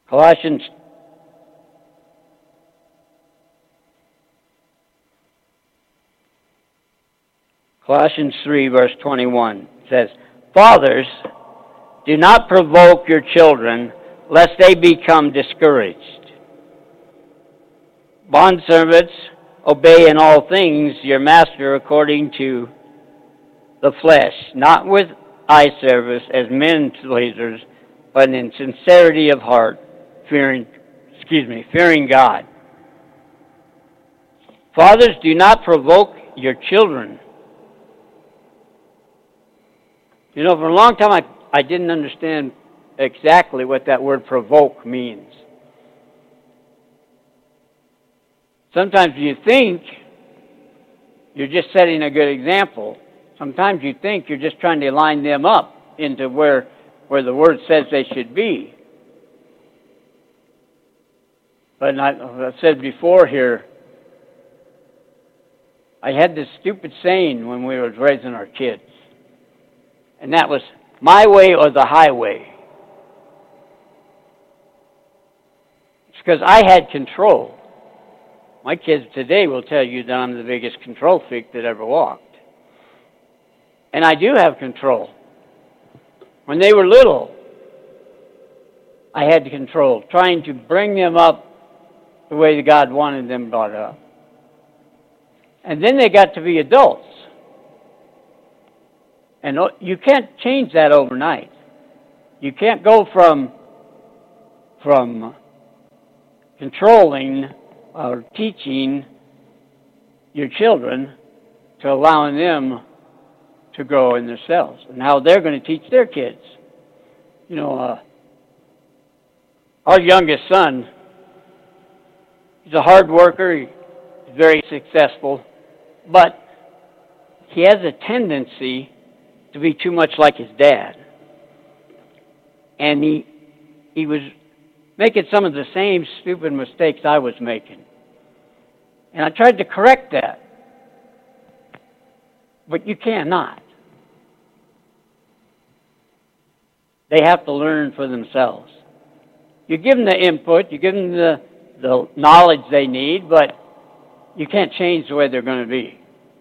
Colossians Colossians 3, verse 21 says, Fathers, do not provoke your children, lest they become discouraged. Bondservants, obey in all things your master according to the flesh, not with eye service as men pleasers, but in sincerity of heart, fearing God. Fathers, do not provoke your children. You know, for a long time I didn't understand exactly what that word provoke means. Sometimes you think you're just setting a good example. Sometimes you think you're just trying to line them up into where the Word says they should be. But I've said before here, I had this stupid saying when we were raising our kids. And that was, my way or the highway. It's because I had control. My kids today will tell you that I'm the biggest control freak that ever walked. And I do have control. When they were little, I had control, trying to bring them up the way God wanted them brought up. And then they got to be adults. And you can't change that overnight. You can't go from controlling or teaching your children to allowing them to grow in themselves and how they're going to teach their kids. You know, our youngest son, he's a hard worker, he's very successful, but he has a tendency to be too much like his dad. And he was making some of the same stupid mistakes I was making. And I tried to correct that. But you cannot. They have to learn for themselves. You give them the input, you give them the knowledge they need, but you can't change the way they're going to be.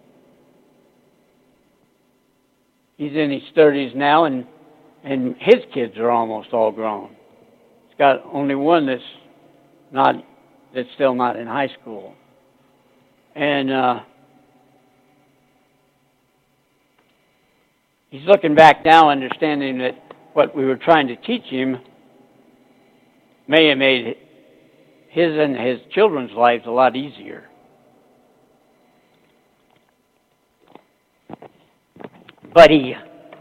He's in his 30s now, and his kids are almost all grown. He's got only one that's still not in high school. And he's looking back now, understanding that what we were trying to teach him may have made his and his children's lives a lot easier. But he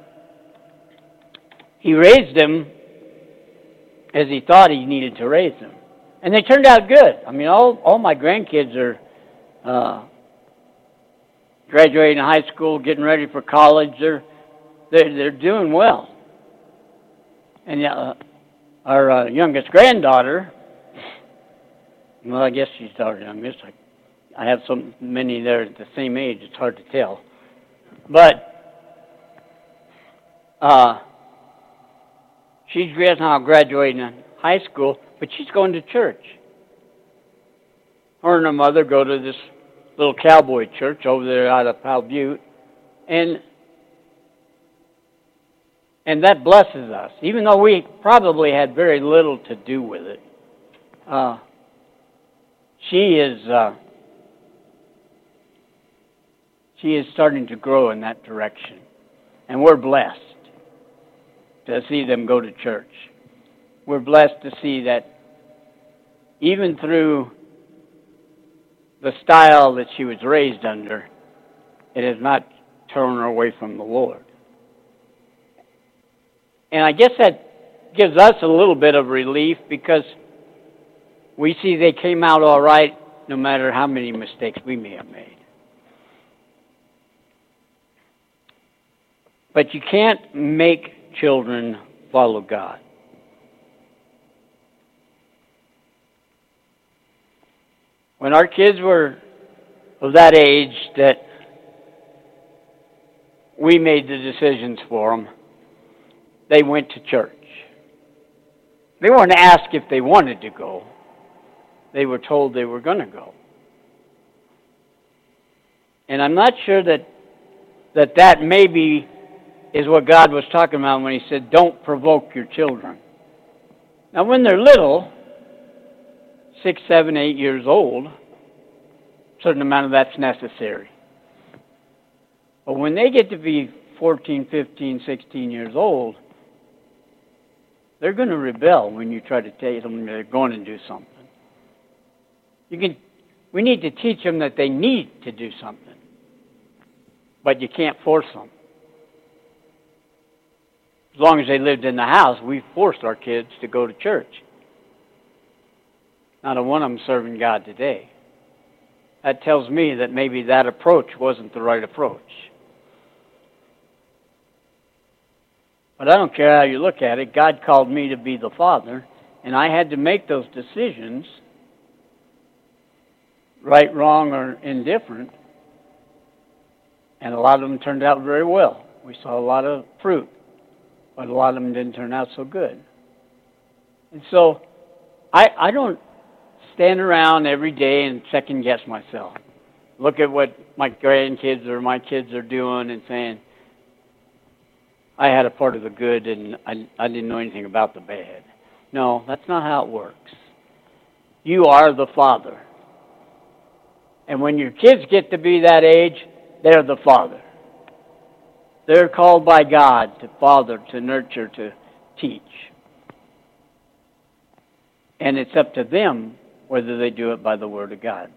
raised them as he thought he needed to raise them. And they turned out good. I mean, all my grandkids are graduating high school, getting ready for college. They're doing well. And our youngest granddaughter, well, I guess she's our youngest. I have so many there at the same age, it's hard to tell. But she's now graduating high school, but she's going to church. Her and her mother go to this little cowboy church over there out of Powell Butte, and that blesses us, even though we probably had very little to do with it. She is starting to grow in that direction, and we're blessed to see them go to church. We're blessed to see that even through the style that she was raised under, it has not turned her away from the Lord. And I guess that gives us a little bit of relief because we see they came out all right no matter how many mistakes we may have made. But you can't make children follow God. When our kids were of that age that we made the decisions for them, they went to church. They weren't asked if they wanted to go. They were told they were going to go. And I'm not sure that maybe is what God was talking about when He said, don't provoke your children. Now, when they're little, 6, 7, 8 years old, a certain amount of that's necessary. But when they get to be 14, 15, 16 years old, they're going to rebel when you try to tell them they're going to do something. We need to teach them that they need to do something, but you can't force them. As long as they lived in the house, we forced our kids to go to church. Not a one of them serving God today. That tells me that maybe that approach wasn't the right approach. But I don't care how you look at it. God called me to be the father, and I had to make those decisions, right, wrong, or indifferent, and a lot of them turned out very well. We saw a lot of fruit, but a lot of them didn't turn out so good. And so I don't stand around every day and second-guess myself. Look at what my grandkids or my kids are doing and saying, I had a part of the good and I didn't know anything about the bad. No, that's not how it works. You are the father. And when your kids get to be that age, they're the father. They're called by God to father, to nurture, to teach. And it's up to them whether they do it by the Word of God.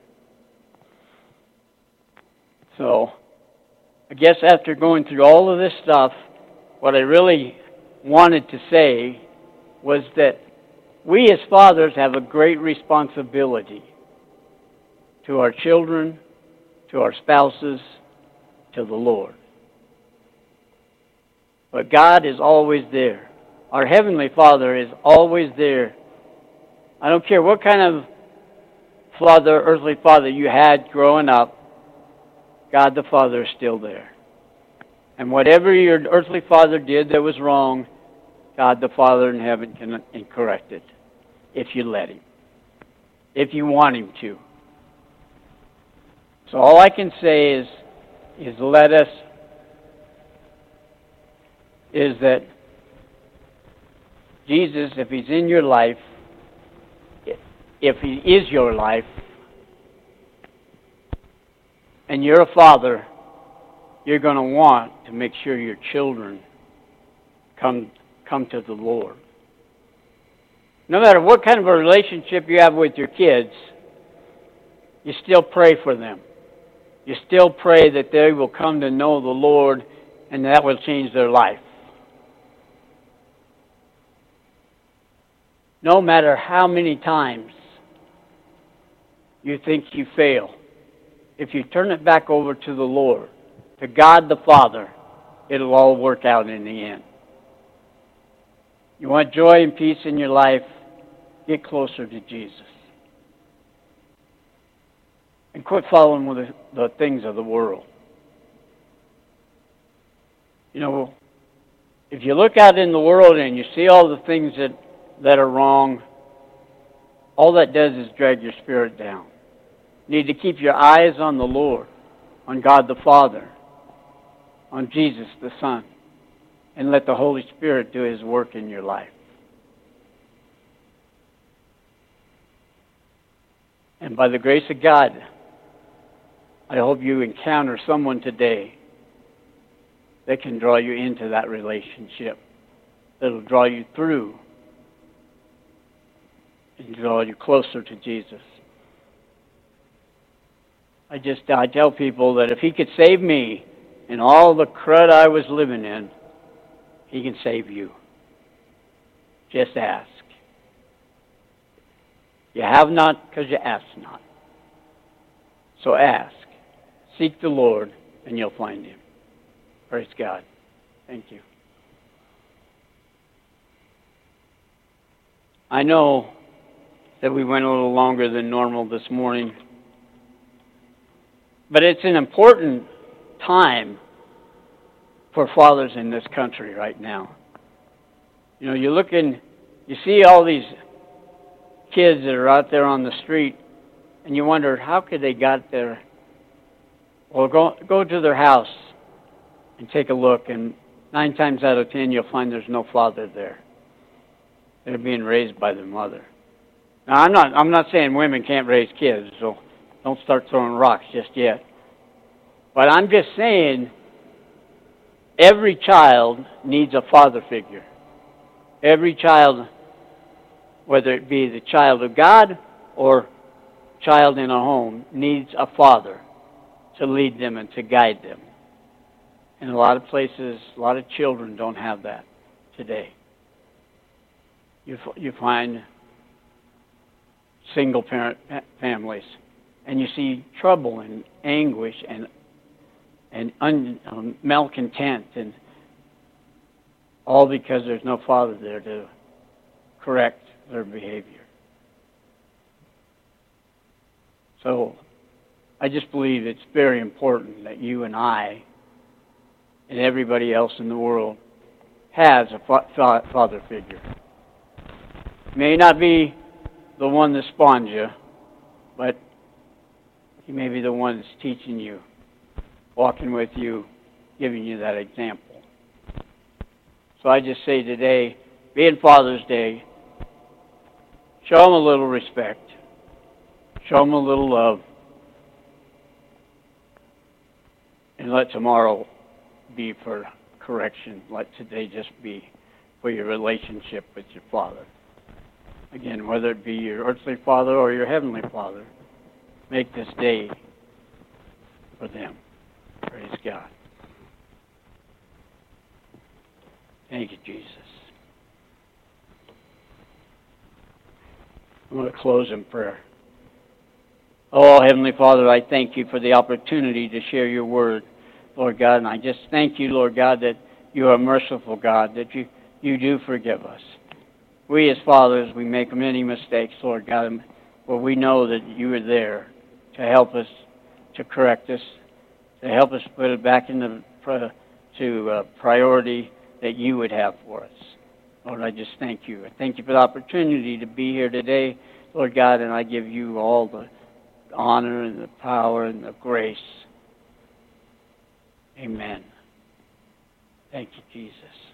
So, I guess after going through all of this stuff, what I really wanted to say was that we as fathers have a great responsibility to our children, to our spouses, to the Lord. But God is always there. Our Heavenly Father is always there. I don't care what kind of father, earthly father you had growing up, God the Father is still there. And whatever your earthly father did that was wrong, God the Father in heaven can correct it, if you let Him, if you want Him to. So all I can say is that Jesus, if He's in your life, if He is your life, and you're a father, you're going to want to make sure your children come to the Lord. No matter what kind of a relationship you have with your kids, you still pray for them. You still pray that they will come to know the Lord and that will change their life. No matter how many times you think you fail, if you turn it back over to the Lord, to God the Father, it'll all work out in the end. You want joy and peace in your life, get closer to Jesus. And quit following with the things of the world. You know, if you look out in the world and you see all the things that are wrong, all that does is drag your spirit down. You need to keep your eyes on the Lord, on God the Father, on Jesus the Son, and let the Holy Spirit do His work in your life. And by the grace of God, I hope you encounter someone today that can draw you into that relationship, that'll draw you through and draw you closer to Jesus. I tell people that if He could save me in all the crud I was living in, He can save you. Just ask. You have not because you ask not. So ask. Seek the Lord and you'll find Him. Praise God. Thank you. I know that we went a little longer than normal this morning, but it's an important time for fathers in this country right now. You know, you look in You see all these kids that are out there on the street, and you wonder, how could they got there? Well, go to their house and take a look, and 9 times out of 10, you'll find there's no father there. They're being raised by their mother. Now, I'm not saying women can't raise kids, so don't start throwing rocks just yet. But I'm just saying, every child needs a father figure. Every child, whether it be the child of God or child in a home, needs a father to lead them and to guide them. In a lot of places, a lot of children don't have that today. You find single parent families, and you see trouble and anguish and malcontent, and all because there's no father there to correct their behavior. So I just believe it's very important that you and I and everybody else in the world has a father figure. May not be the one that spawned you, but he may be the one that's teaching you, walking with you, giving you that example. So I just say today, being Father's Day, show them a little respect. Show them a little love. And let tomorrow be for correction. Let today just be for your relationship with your Father. Again, whether it be your earthly father or your heavenly Father, make this day for them. Praise God. Thank you, Jesus. I'm going to close in prayer. Oh, Heavenly Father, I thank you for the opportunity to share your word, Lord God. And I just thank you, Lord God, that you are a merciful God, that you do forgive us. We as fathers, we make many mistakes, Lord God, but we know that you are there to help us, to correct us, to help us put it back into priority that you would have for us. Lord, I just thank you. I thank you for the opportunity to be here today, Lord God, and I give you all the honor and the power and the grace. Amen. Thank you, Jesus.